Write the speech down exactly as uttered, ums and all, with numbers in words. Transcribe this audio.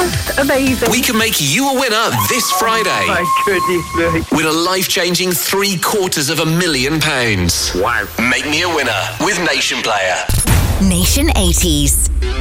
just amazing. We can make you a winner this Friday. My goodness me. With a life-changing three quarters of a million pounds. Wow. Make me a winner with Nation Player. Nation eighties.